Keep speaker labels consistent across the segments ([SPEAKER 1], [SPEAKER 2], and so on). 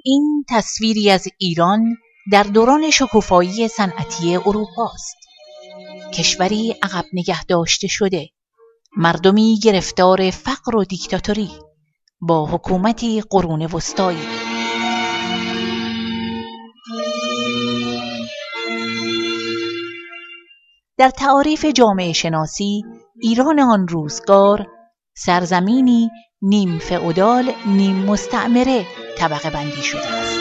[SPEAKER 1] این تصویری از ایران در دوران شکوفایی صنعتی اروپا است. کشوری عقب نگه داشته شده، مردمی گرفتار فقر و دیکتاتوری با حکومتی قرون وسطایی. در تعاریف جامعه شناسی، ایران آن روزگار سرزمینی نیم فئودال نیم مستعمره طبقه بندی شده است.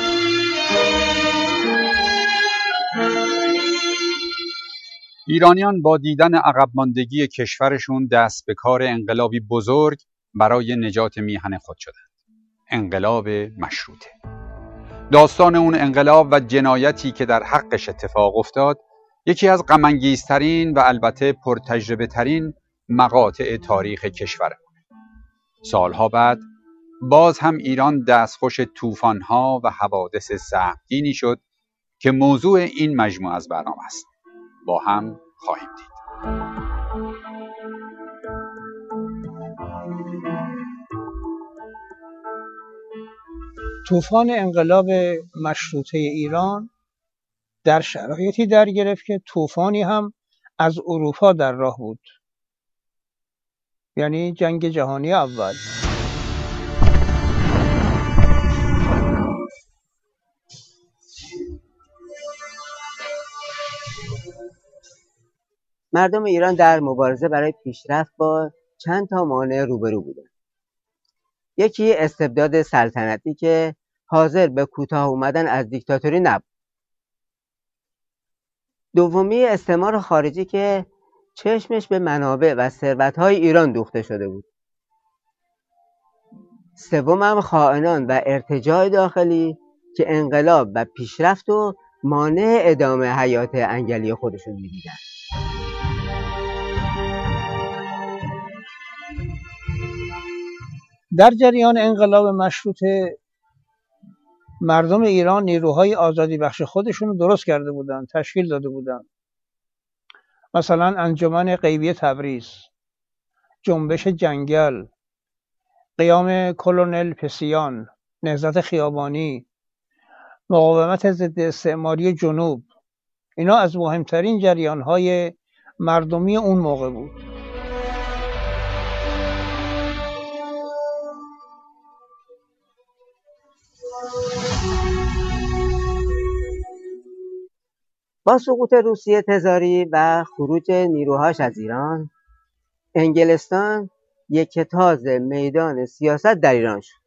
[SPEAKER 2] ایرانیان با دیدن عقب ماندگی کشورشون دست به کار انقلابی بزرگ برای نجات میهن خود شدند. انقلاب مشروطه. داستان اون انقلاب و جنایتی که در حقش اتفاق افتاد یکی از غم انگیزترین و البته پرتجربه ترین مقاطع تاریخ کشوره. سالها بعد باز هم ایران دستخوش طوفان‌ها و حوادث سهمگینی شد که موضوع این مجموعه از برنامه است. با هم خواهیم دید.
[SPEAKER 3] طوفان انقلاب مشروطه ایران در شرایطی در گرفت که طوفانی هم از اروپا در راه بود، یعنی جنگ جهانی اول.
[SPEAKER 4] مردم ایران در مبارزه برای پیشرفت با چند تا مانع روبرو بودند. یکی استبداد سلطنتی که حاضر به کوتاه اومدن از دیکتاتوری نبود. دومی استعمار خارجی که چشمش به منابع و ثروت‌های ایران دوخته شده بود. سوم هم خائنان و ارتجاع داخلی که انقلاب و پیشرفت و مانع ادامه حیات انگلی خودشون می‌دیدن.
[SPEAKER 3] در جریان انقلاب مشروطه مردم ایران نیروهای آزادی بخش خودشون رو درست کرده بودند، تشکیل داده بودند. مثلا انجمن غیبی تبریز، جنبش جنگل، قیام کلونل پسیان، نهضت خیابانی، مقاومت ضد استعماری جنوب. اینا از مهمترین جریان‌های مردمی اون موقع بود.
[SPEAKER 4] با سقوط روسیه تزاری و خروج نیروهاش از ایران، انگلستان یک تاز میدان سیاست در ایران شد.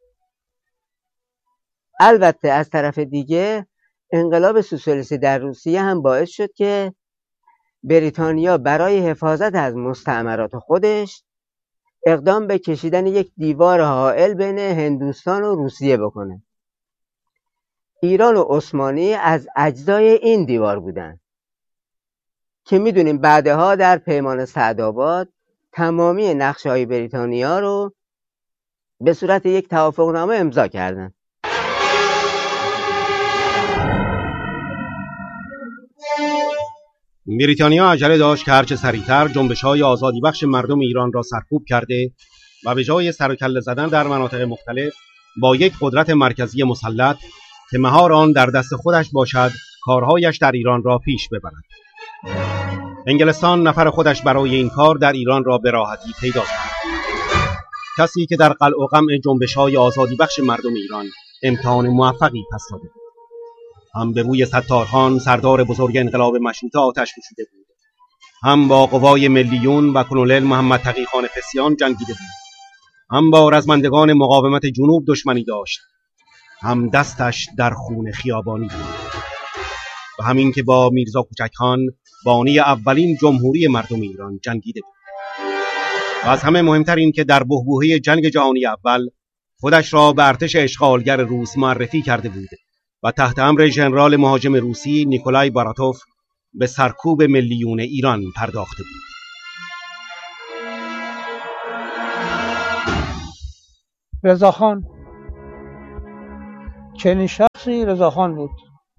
[SPEAKER 4] البته از طرف دیگه انقلاب سوسیالیستی در روسیه هم باعث شد که بریتانیا برای حفاظت از مستعمرات خودش اقدام به کشیدن یک دیوار حائل بین هندوستان و روسیه بکنه. ایران و عثمانی از اجزای این دیوار بودن که میدونیم بعدها در پیمان سعدآباد تمامی نقشه‌های بریتانیا رو به صورت یک توافقنامه امضا کردن.
[SPEAKER 5] بریتانیا عجله داشت که هرچه سریعتر جنبش‌های آزادی بخش مردم ایران را سرکوب کرده و به جای سر و کله زدن در مناطق مختلف با یک قدرت مرکزی مسلط که مهار آن در دست خودش باشد کارهایش در ایران را پیش ببرد. انگلستان نفر خودش برای این کار در ایران را به راحتی پیدا کرد. کسی که در قلع و قمع جنبش‌های آزادی بخش مردم ایران امتحان موفقی پس داده بود. هم به روی ستارخان سردار بزرگ انقلاب مشروطه آتش کشیده بود، هم با قوای ملیون و کلونل محمد تقی خان پسیان جنگیده بود، هم با رزمندگان مقاومت جنوب دشمنی داشت، هم دستش در خون خیابانی بود و همین که با میرزا کوچک خان بانی اولین جمهوری مردم ایران جنگیده بود. و از همه مهمتر این که در بحبوحه جنگ جهانی اول خودش را به ارتش اشغالگر روس معرفی کرده بود و تحت امر ژنرال مهاجم روسی نیکولای باراتوف به سرکوب ملیون ایران پرداخته بود.
[SPEAKER 3] رضاخان، چنین شخصی رضاخان بود.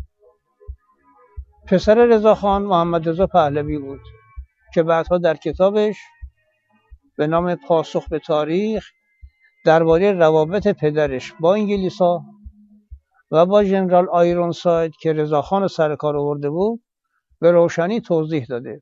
[SPEAKER 3] پسر رضاخان محمد رضا پهلوی بود که بعدها در کتابش به نام پاسخ به تاریخ درباره روابط پدرش با انگلیس‌ها و با ژنرال آیرونساید که رضاخان رو سر کار آورده بود به روشنی توضیح داده.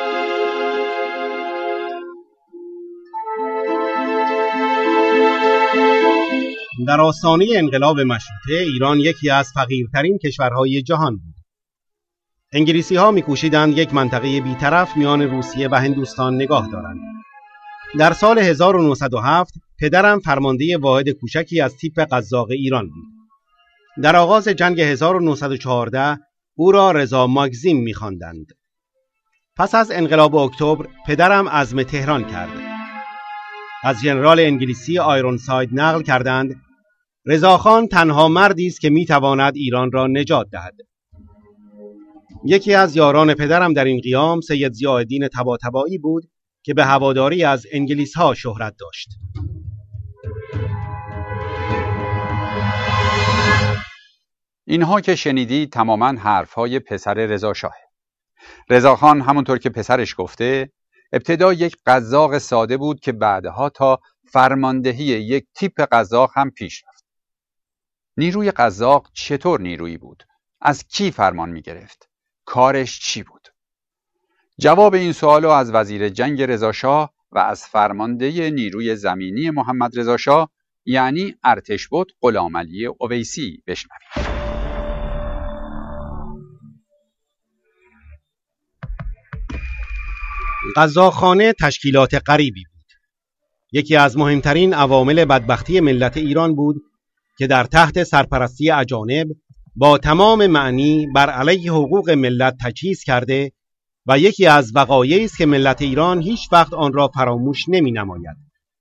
[SPEAKER 5] در آستانه انقلاب مشروطه ایران یکی از فقیرترین کشورهای جهان بود. انگلیسی‌ها می‌کوشیدند یک منطقه بی‌طرف میان روسیه و هندوستان نگاه دارند. در سال 1907 پدرم فرمانده واحد کوچکی از تیپ قزاق ایران بود. در آغاز جنگ 1914 او را رضا ماگزیم می‌خواندند. پس از انقلاب اکتبر پدرم عزم تهران کرد. از ژنرال انگلیسی آیرونساید نقل کردند رضاخان تنها مردی است که می‌تواند ایران را نجات دهد. یکی از یاران پدرم در این قیام سید ضیاءالدین طباطبایی بود که به هواداری از انگلیس‌ها شهرت داشت.
[SPEAKER 2] اینها که شنیدی تماماً حرف‌های پسر رضاشاه. رضاخان همونطور که پسرش گفته ابتدا یک قزاق ساده بود که بعدها تا فرماندهی یک تیپ قزاق هم پیش رفت. نیروی قزاق چطور نیرویی بود؟ از کی فرمان می گرفت؟ کارش چی بود؟ جواب این سوالو از وزیر جنگ رضاشاه و از فرمانده نیروی زمینی محمد رضاشاه یعنی ارتشبد غلامعلی اویسی بشنوید.
[SPEAKER 5] قزاقخانه تشکیلات غریبی بود. یکی از مهمترین عوامل بدبختی ملت ایران بود که در تحت سرپرستی اجانب با تمام معنی بر علیه حقوق ملت تجهیز کرده و یکی از وقایعی است که ملت ایران هیچ وقت آن را فراموش نمی نماید.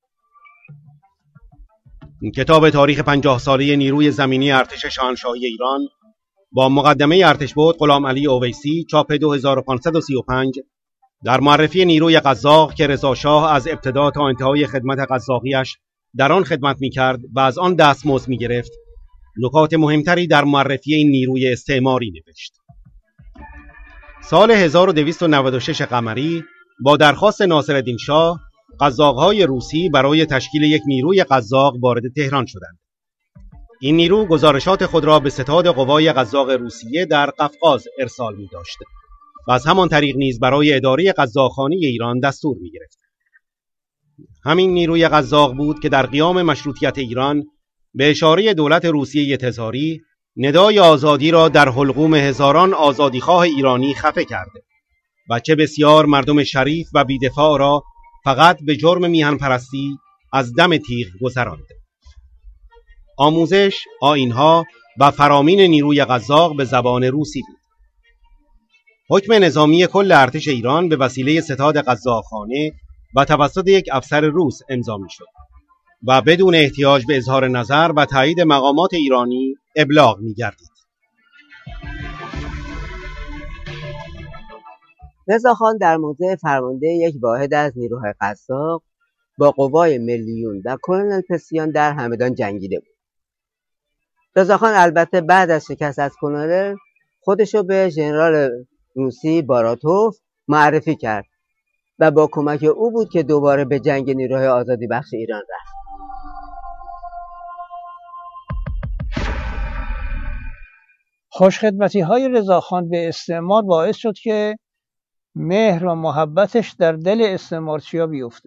[SPEAKER 5] این کتاب تاریخ 50 ساله نیروی زمینی ارتش شاهنشاهی ایران با مقدمه ارتشبد غلامعلی اویسی چاپ 2535 در معرفی نیروی قزاق که رضاشاه از ابتدا تا انتهای خدمت قزاقیش در آن خدمت می‌کرد و از آن دستمزد می‌گرفت، نکات مهمتری در معرفی این نیروی استعماری نوشت. سال 1296 قمری با درخواست ناصرالدین شاه، قزاق‌های روسی برای تشکیل یک نیروی قزاق وارد تهران شدند. این نیرو گزارشات خود را به ستاد قوای قزاق روسیه در قفقاز ارسال می‌داشت و از همان طریق نیز برای اداره قزاقخانه ایران دستور می‌گرفت. همین نیروی قزاق بود که در قیام مشروطیت ایران به اشاره دولت روسیه تزاری ندای آزادی را در حلقوم هزاران آزادیخواه ایرانی خفه کرد و چه بسیار مردم شریف و بی‌دفاع را فقط به جرم میهن پرستی از دم تیغ گذراند. آموزش، آیین‌ها و فرامین نیروی قزاق به زبان روسی بود. حکم نظامی کل ارتش ایران به وسیله ستاد قزاقخانه و توسط یک افسر روس امضا می‌شد و بدون احتیاج به اظهار نظر و تایید مقامات ایرانی ابلاغ می‌گردید.
[SPEAKER 4] رضاخان در موضع فرمانده یک واحد از نیروهای قزاق با قوای میلیون و کلونل پسیان در همدان جنگیده بود. رضاخان البته بعد از شکست از کلونل خودشو به ژنرال روسی باراتوف معرفی کرد و با کمک او بود که دوباره به جنگ نیروهای آزادی بخش ایران رفت.
[SPEAKER 3] خوشخدمتی‌های رضاخان به استعمار باعث شد که مهر و محبتش در دل استعمارچی‌ها بیفته.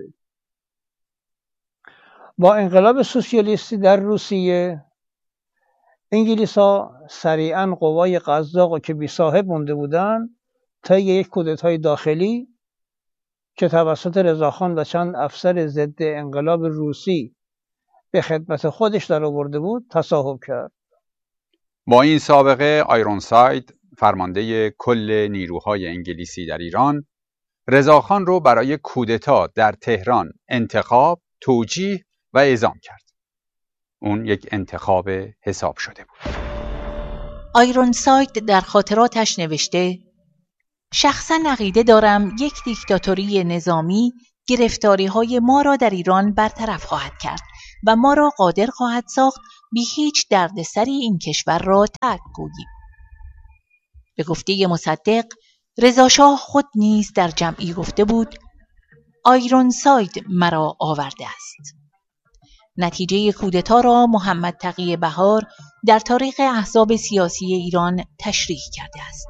[SPEAKER 3] با انقلاب سوسیالیستی در روسیه، انگلیس‌ها سریعاً قوای قزاق که بی صاحب مونده بودن طی یک کودتای داخلی که توسط رضاخان و چند افسر ضد انقلاب روسی به خدمت خودش در آورده بود تصاحب کرد.
[SPEAKER 2] با این سابقه آیرونساید فرمانده کل نیروهای انگلیسی در ایران رضاخان رو برای کودتا در تهران انتخاب، توجیه و اعزام کرد. اون یک انتخاب حساب شده بود.
[SPEAKER 1] آیرونساید در خاطراتش نوشته: شخصاً عقیده دارم یک دیکتاتوری نظامی گرفتاری‌های ما را در ایران برطرف خواهد کرد و ما را قادر خواهد ساخت بی هیچ دردسری این کشور را ترک گوییم. به گفته مصدق، رضاشاه خود نیز در جمعی گفته بود: آیرونساید مرا آورده است. نتیجه کودتا را محمد تقی بهار در تاریخ احزاب سیاسی ایران تشریح کرده است.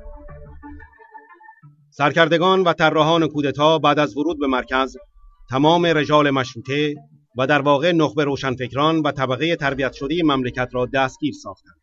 [SPEAKER 5] سرکردگان و طراحان کودتا بعد از ورود به مرکز تمام رجال مشروطه و در واقع نخبه روشنفکران و طبقه تربیت شده مملکت را دستگیر ساختند.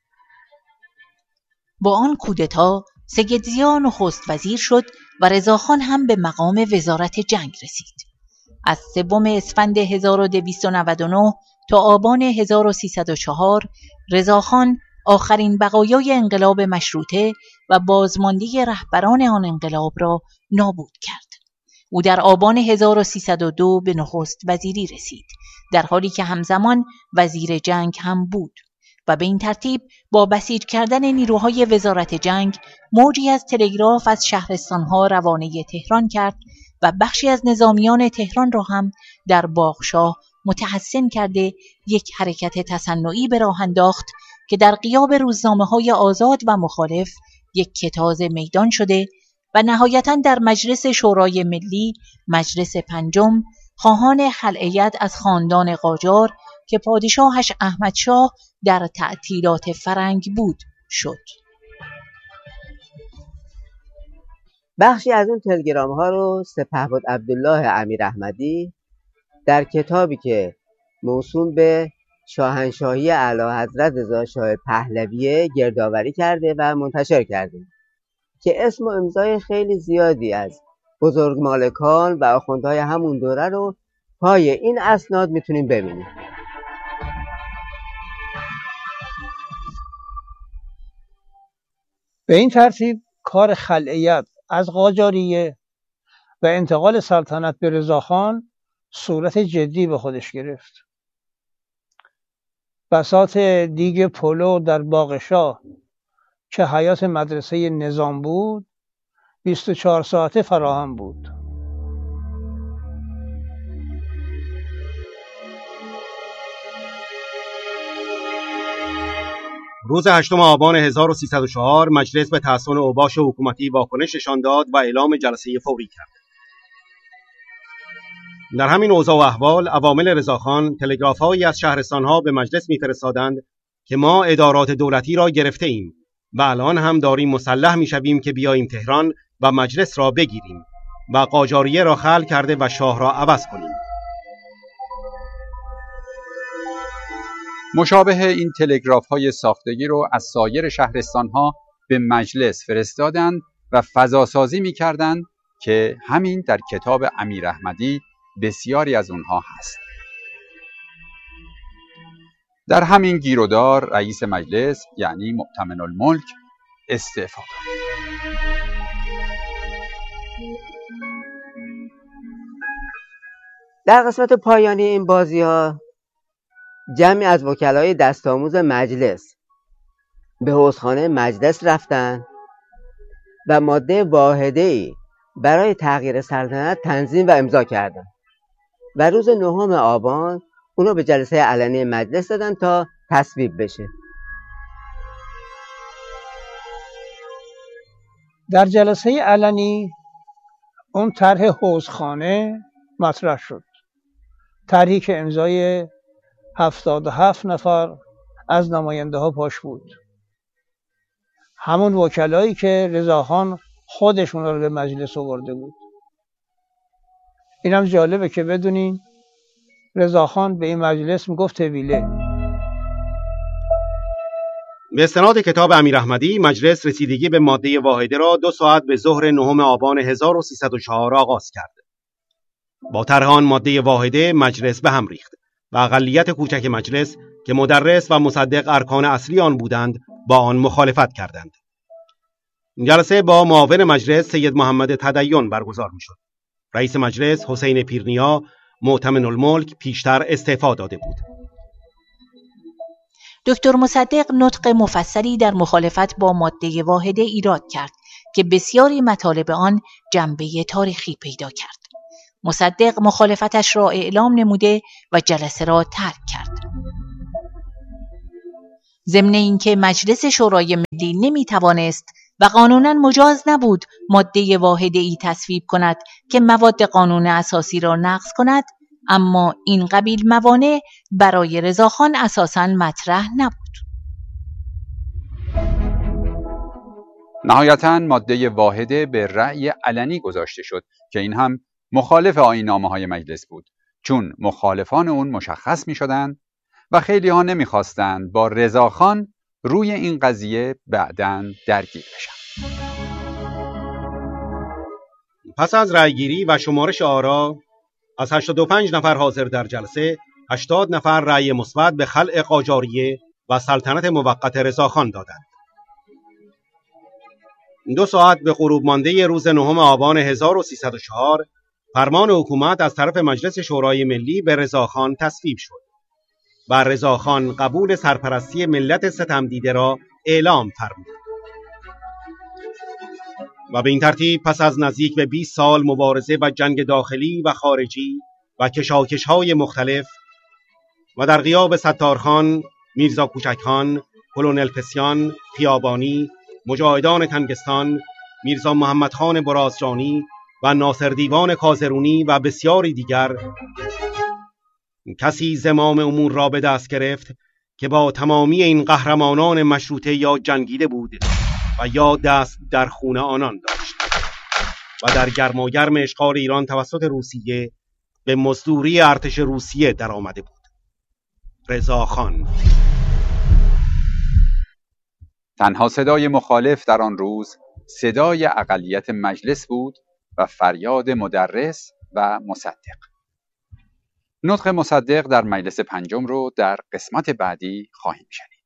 [SPEAKER 1] با آن کودتا سید-ضیا نخست وزیر شد و رضاخان هم به مقام وزارت جنگ رسید. از 3 اسفند 1299 تا آبان 1304 رضاخان آخرین بقایای انقلاب مشروطه و بازمانده رهبران آن انقلاب را نابود کرد. او در آبان 1302 به نخست وزیری رسید، در حالی که همزمان وزیر جنگ هم بود و به این ترتیب با بسیج کردن نیروهای وزارت جنگ موجی از تلگراف از شهرستانها روانه تهران کرد و بخشی از نظامیان تهران را هم در باغشاه متحصن کرده یک حرکت تصنعی به راه انداخت که در غیاب روزنامه‌های آزاد و مخالف یک کتاز میدان شده و نهایتاً در مجلس شورای ملی مجلس 5 خواهان خلعیت از خاندان قاجار که پادشاهش احمدشاه در تعطیلات فرنگ بود شد.
[SPEAKER 4] بخشی از اون تلگرام ها رو سپهبد عبدالله امیراحمدی در کتابی که موسوم به شاهنشاهی اعلیحضرت رضا شاه پهلوی گردآوری کرده و منتشر کرده که اسم و امضای خیلی زیادی از بزرگمالکان و آخوندهای همون دوره رو پای این اسناد میتونیم ببینیم.
[SPEAKER 3] به این ترتیب کار خلعیت از قاجاریه و انتقال سلطنت به رضاخان صورت جدی به خودش گرفت. بساط دیگ پلو در باغشاه که حیات مدرسه نظام بود 24 ساعته فراهم بود.
[SPEAKER 5] روز 8 آبان 1304 مجلس به تحسن اوباش حکومتی واکنش نشان داد و اعلام جلسه فوری کرد. در همین اوضاع و احوال عوامل رضاخان تلگراف‌هایی از شهرستان‌ها به مجلس می‌فرستادند که ما ادارات دولتی را گرفته ایم و الان هم داریم مسلح می‌شویم که بیاییم تهران و مجلس را بگیریم و قاجاریه را خلع کرده و شاه را عوض کنیم.
[SPEAKER 2] مشابه این تلگراف‌های ساختگی رو از سایر شهرستان‌ها به مجلس فرستادند و فضاسازی می‌کردند که همین در کتاب امیراحمدی بسیاری از اونها هست. در همین گیرودار رئیس مجلس یعنی مؤتمن الملک استعفا داد.
[SPEAKER 4] در قسمت پایانی این بازی‌ها جمعی از وکلای دستآموز مجلس به حوضخانه مجلس رفتن و ماده واحده‌ای برای تغییر سلطنت تنظیم و امضا کردند و روز 9 آبان اونو به جلسه علنی مجلس دادن تا تصویب بشه.
[SPEAKER 3] در جلسه علنی اون طرح حوضخانه مطرح شد. طرحی که امضای 77 نفر از نماینده ها پاش بود. همون وکلایی که رضاخان خودشون رو به مجلس آورده بود. اینم جالبه که بدونین رضاخان به این مجلس میگفت طویله.
[SPEAKER 5] به استناد کتاب امیراحمدی مجلس رسیدگی به ماده واحده را 2 ساعت به ظهر 9 آبان 1304 آغاز کرد. با طرح آن ماده واحده مجلس به هم ریخت و اقلیت کوچک مجلس که مدرس و مصدق ارکان اصلی آن بودند با آن مخالفت کردند. جلسه با معاون مجلس سید محمد تدین برگزار می‌شد. رئیس مجلس حسین پیرنیا مؤتمن الملک پیشتر استعفا داده بود.
[SPEAKER 1] دکتر مصدق نطق مفصلی در مخالفت با ماده واحده ایراد کرد که بسیاری مطالب آن جنبه تاریخی پیدا کرد. مصدق مخالفتش را اعلام نموده و جلسه را ترک کرد. ضمن اینکه مجلس شورای ملی نمیتوانست و قانونا مجاز نبود ماده واحده ای تصویب کند که مواد قانون اساسی را نقض کند، اما این قبیل موانع برای رضاخان اساساً مطرح نبود.
[SPEAKER 2] نهایتاً ماده واحده به رأی علنی گذاشته شد که این هم مخالف آیین‌نامه‌های مجلس بود، چون مخالفان اون مشخص می شدند و خیلی ها نمی خواستند با رضاخان روی این قضیه بعداً درگیر بشن.
[SPEAKER 5] پس از رأیگیری و شمارش آرا، از 85 نفر حاضر در جلسه 80 نفر رأی مثبت به خلع قاجاریه و سلطنت موقت رضاخان دادند. 2 ساعت به غروب مانده روز 9 آبان 1304 فرمان حکومت از طرف مجلس شورای ملی به رضاخان تصویب شد و رضاخان قبول سرپرستی ملت ستمدیده را اعلام فرمود و به این ترتیب پس از نزدیک به 20 سال مبارزه و جنگ داخلی و خارجی و کشاکش‌های مختلف و در غیاب ستارخان، میرزا کوچکخان، کلونل پسیان، خیابانی، مجاهدان تنگستان، میرزا محمدخان برازجانی و ناصر دیوان کازرونی و بسیاری دیگر، کسی زمام امور را به دست گرفت که با تمامی این قهرمانان مشروطه یا جنگیده بود و یا دست در خون آنان داشت و در گرماگرم اشغال ایران توسط روسیه به مزدوری ارتش روسیه در آمده بود. رضاخان.
[SPEAKER 2] تنها صدای مخالف در آن روز صدای اقلیت مجلس بود و فریاد مدرس و مصدق. نطق مصدق در مجلس پنجم رو در قسمت بعدی خواهیم شنید.